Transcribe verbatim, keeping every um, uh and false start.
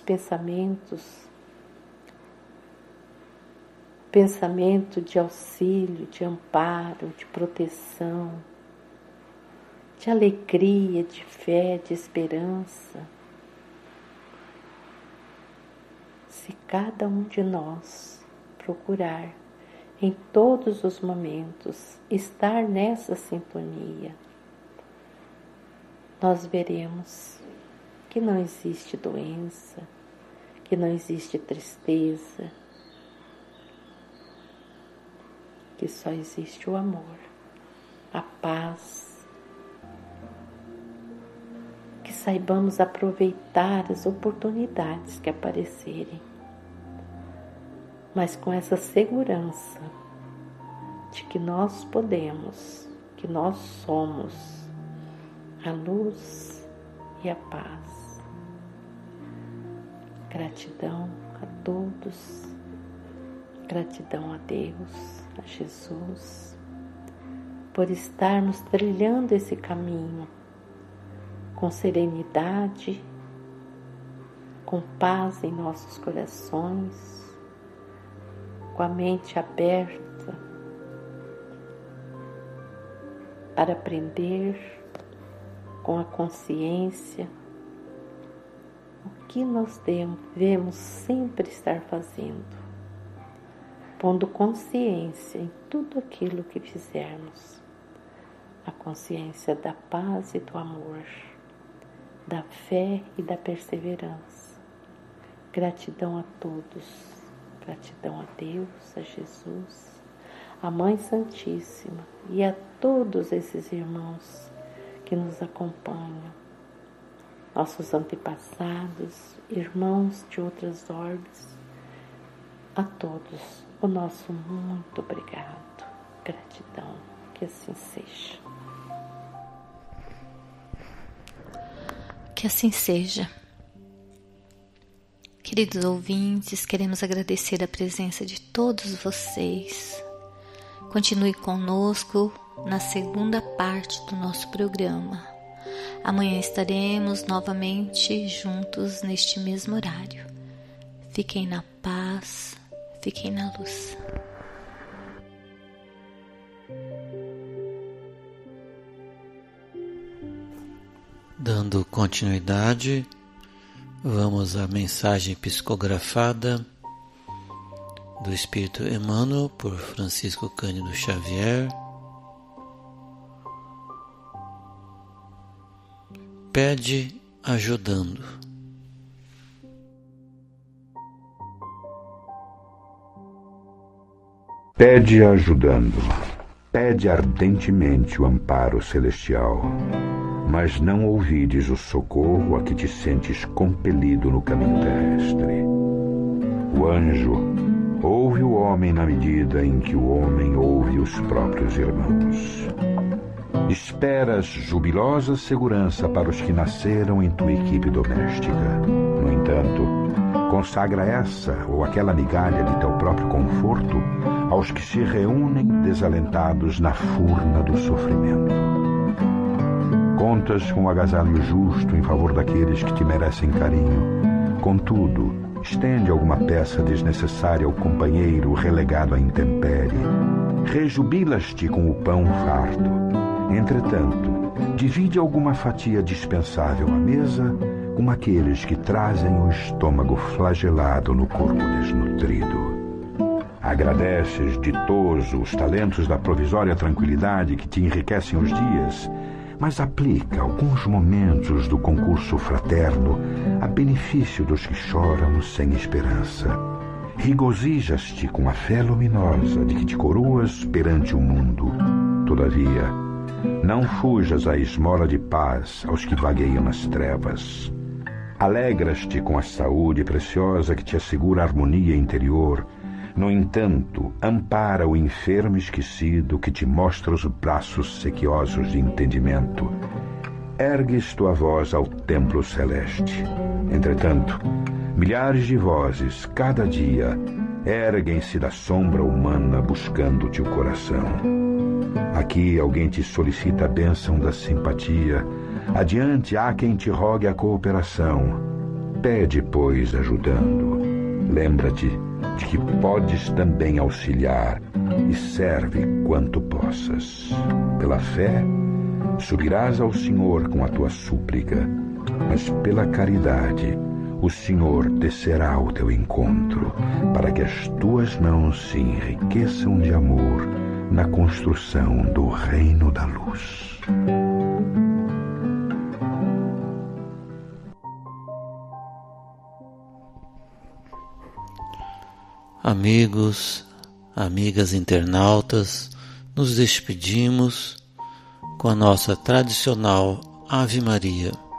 pensamentos, pensamento de auxílio, de amparo, de proteção, de alegria, de fé, de esperança. Se cada um de nós procurar em todos os momentos estar nessa sintonia, nós veremos que não existe doença, que não existe tristeza, que só existe o amor, a paz, que saibamos aproveitar as oportunidades que aparecerem, mas com essa segurança de que nós podemos, que nós somos a luz e a paz. Gratidão a todos, gratidão a Deus, a Jesus, por estarmos trilhando esse caminho com serenidade, com paz em nossos corações, com a mente aberta para aprender, com a consciência, o que nós devemos sempre estar fazendo, pondo consciência em tudo aquilo que fizermos, a consciência da paz e do amor, da fé e da perseverança. Gratidão a todos. Gratidão a Deus, a Jesus, a Mãe Santíssima e a todos esses irmãos que nos acompanham, nossos antepassados, irmãos de outras orbes, a todos o nosso muito obrigado, gratidão, que assim seja. Que assim seja. Queridos ouvintes, queremos agradecer a presença de todos vocês. Continue conosco na segunda parte do nosso programa. Amanhã estaremos novamente juntos neste mesmo horário. Fiquem na paz, fiquem na luz. Dando continuidade, vamos à mensagem psicografada do Espírito Emmanuel por Francisco Cândido Xavier. Pede ajudando. Pede ajudando. Pede ardentemente o amparo celestial, mas não ouvides o socorro a que te sentes compelido no caminho terrestre. O anjo ouve o homem na medida em que o homem ouve os próprios irmãos. Esperas jubilosa segurança para os que nasceram em tua equipe doméstica. No entanto, consagra essa ou aquela migalha de teu próprio conforto aos que se reúnem desalentados na furna do sofrimento. Contas com o agasalho justo em favor daqueles que te merecem carinho. Contudo, estende alguma peça desnecessária ao companheiro relegado à intempérie. Rejubilas-te com o pão farto. Entretanto, divide alguma fatia dispensável à mesa com aqueles que trazem o estômago flagelado no corpo desnutrido. Agradeces ditoso os talentos da provisória tranquilidade que te enriquecem os dias, mas aplica alguns momentos do concurso fraterno a benefício dos que choram sem esperança. Regozijas-te com a fé luminosa de que te coroas perante o mundo. Todavia, não fujas à esmola de paz aos que vagueiam nas trevas. Alegras-te com a saúde preciosa que te assegura a harmonia interior. No entanto, ampara o enfermo esquecido que te mostra os braços sequiosos de entendimento. Ergues tua voz ao templo celeste. Entretanto, milhares de vozes, cada dia, erguem-se da sombra humana buscando-te o coração. Aqui alguém te solicita a bênção da simpatia. Adiante há quem te rogue a cooperação. Pede, pois, ajudando. Lembra-te de que podes também auxiliar e serve quanto possas. Pela fé, subirás ao Senhor com a tua súplica, mas pela caridade, o Senhor descerá ao teu encontro, para que as tuas mãos se enriqueçam de amor na construção do reino da luz. Amigos, amigas internautas, nos despedimos com a nossa tradicional Ave Maria.